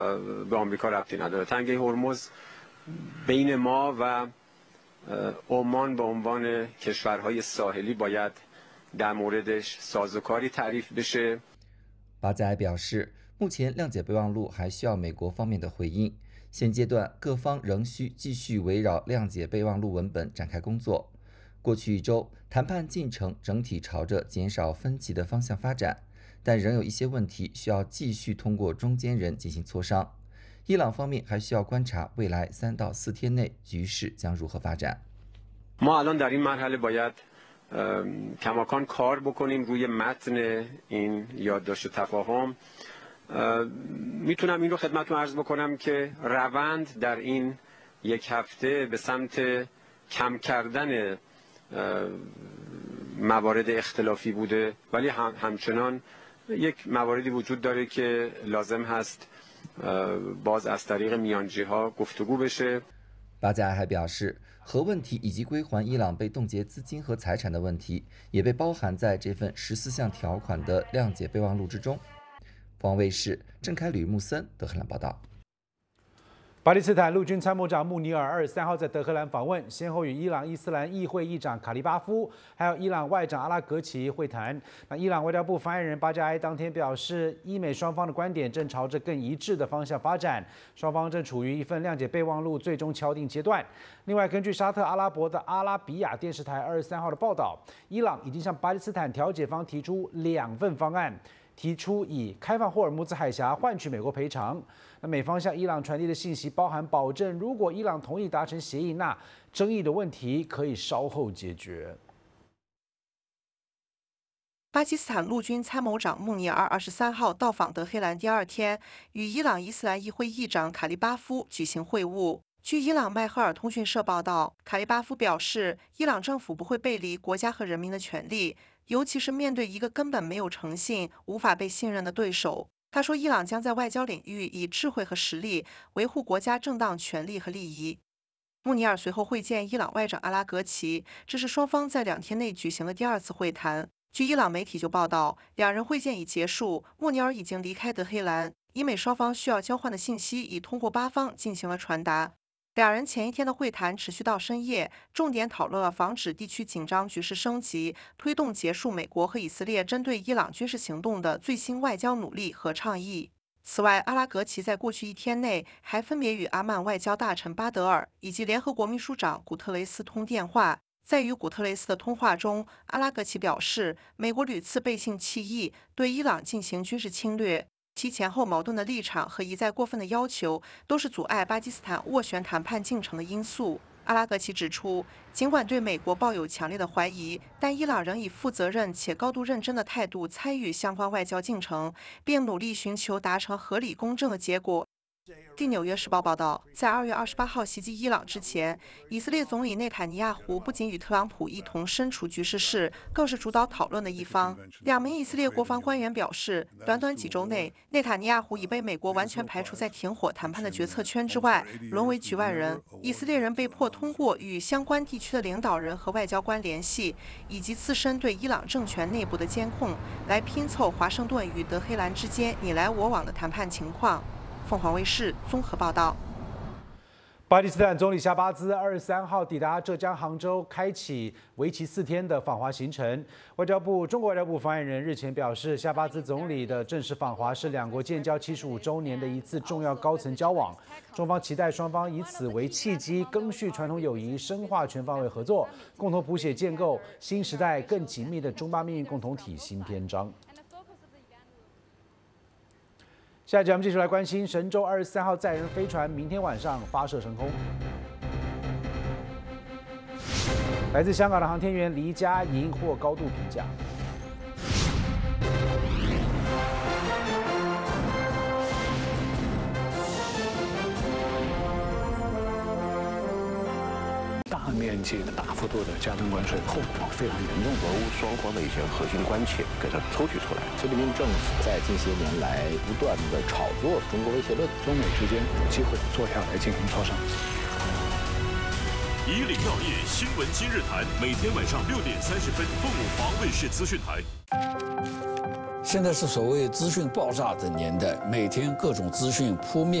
به آمریکا ربطی نداره. تنگه هرمز بین ما و عمان به عنوان کشورهای ساحلی باید در موردش سازوکاری تعریف بشه。 巴载表示，目前谅解备忘录还需要美国方面的回应，现阶段各方仍需继续围绕谅解备忘录文本展开工作。过去1周，谈判进程整体朝着减少分歧的方向发展，但仍有一些问题需要继续通过中间人进行磋商。伊朗方面还需要观察未来3到4天内局势将如何发展。 ما الان در این مرحله باید کماکان کار بکنیم روی متن این یادداشت تفاهم. میتونم این رو خدمتتون عرض بکنم که روند در این یک هفته به سمت کم کردن موارد اختلافی بوده، ولی همچنان یک مواردی وجود داره که لازم هست باز از طریق میانجی‌ها گفتگو بشه。 巴加还表示，核问题以及归还伊朗被冻结资金和财产的问题，也被包含在这份14项条款的谅解备忘录之中。凤凰卫视郑凯吕、穆森德黑兰报道。 巴基斯坦陆军参谋长穆尼尔23号在德黑兰访问，先后与伊朗伊斯兰议会议长卡利巴夫，还有伊朗外长阿拉格齐会谈。那伊朗外交部发言人巴加埃当天表示，伊美双方的观点正朝着更一致的方向发展，双方正处于一份谅解备忘录最终敲定阶段。另外，根据沙特阿拉伯的阿拉比亚电视台23号的报道，伊朗已经向巴基斯坦调解方提出2份方案。提出以开放霍尔木兹海峡换取美国赔偿。那美方向伊朗传递的信息包含保证，如果伊朗同意达成协议，那争议的问题可以稍后解决。 巴基斯坦陆军参谋长穆尼尔23号到访德黑兰第2天，与伊朗伊斯兰议会议长卡利巴夫举行会晤。据伊朗迈赫尔通讯社报道，卡利巴夫表示，伊朗政府不会背离国家和人民的权利，尤其是面对一个根本没有诚信、无法被信任的对手。他说，伊朗将在外交领域以智慧和实力维护国家正当权利和利益。穆尼尔随后会见伊朗外长阿拉格齐，这是双方在2天内举行的第2次会谈。据伊朗媒体就报道，2人会见已结束，穆尼尔已经离开德黑兰，伊美双方需要交换的信息已通过8方进行了传达。2人前一天的会谈持续到深夜，重点讨论了防止地区紧张局势升级、推动结束美国和以色列针对伊朗军事行动的最新外交努力和倡议。此外，阿拉格齐在过去1天内还分别与阿曼外交大臣巴德尔以及联合国秘书长古特雷斯通电话。在与古特雷斯的通话中，阿拉格齐表示，美国屡次背信弃义，对伊朗进行军事侵略。其前后矛盾的立场和一再过分的要求，都是阻碍巴基斯坦斡旋谈判进程的因素。阿拉格齐指出，尽管对美国抱有强烈的怀疑，但伊朗仍以负责任且高度认真的态度参与相关外交进程，并努力寻求达成合理公正的结果。据《纽约时报》报道，在2月28号袭击伊朗之前，以色列总理内塔尼亚胡不仅与特朗普一同身处局势室，更是主导讨论的一方。2名以色列国防官员表示，短短几周内，内塔尼亚胡已被美国完全排除在停火谈判的决策圈之外，沦为局外人。以色列人被迫通过与相关地区的领导人和外交官联系，以及自身对伊朗政权内部的监控，来拼凑华盛顿与德黑兰之间你来我往的谈判情况。凤凰卫视综合报道。 巴基斯坦总理夏巴兹23号抵达浙江杭州，开启为期4天的访华行程。中国外交部发言人日前表示，夏巴兹总理的正式访华是2国建交75周年的一次重要高层交往，中方期待双方以此为契机，赓续传统友谊，深化全方位合作，共同谱写建构新时代更紧密的中巴命运共同体新篇章。下一节我们继续来关心神舟23号载人飞船明天晚上发射升空。来自香港的航天员黎佳莹获高度评价。 大面积的、大幅度的加征关税，后果非常严重。 俄乌双方的一些核心关切给它抽取出来。 菲律宾政府在近些年来不断的炒作中国威胁论， 中美之间有机会坐下来进行磋商。 以岭药业新闻今日谈，每天晚上6点30分，凤凰卫视资讯台。 现在是所谓资讯爆炸的年代，每天各种资讯扑面。